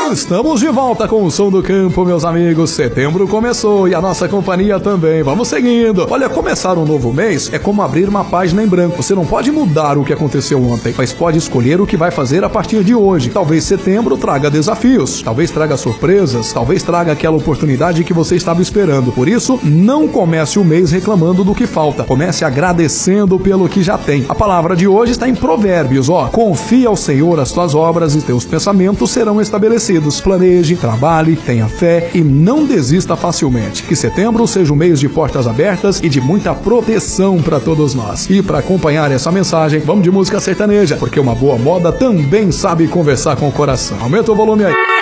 Estamos de volta com o Som do Campo, meus amigos. Setembro começou e a nossa companhia também. Vamos seguindo. Olha, começar um novo mês é como abrir uma página em branco. Você não pode mudar o que aconteceu ontem, mas pode escolher o que vai fazer a partir de hoje. Talvez setembro traga desafios, talvez traga surpresas, talvez traga aquela oportunidade que você estava esperando. Por isso, não comece o mês reclamando do que falta. Comece agradecendo pelo que já tem. A palavra de hoje está em Provérbios, confia ao Senhor as tuas obras e teus pensamentos serão estabelecidos. Planeje, trabalhe, tenha fé e não desista facilmente. Que setembro seja um mês de portas abertas e de muita proteção para todos nós. E para acompanhar essa mensagem, vamos de música sertaneja, porque uma boa moda também sabe conversar com o coração. Aumenta o volume aí.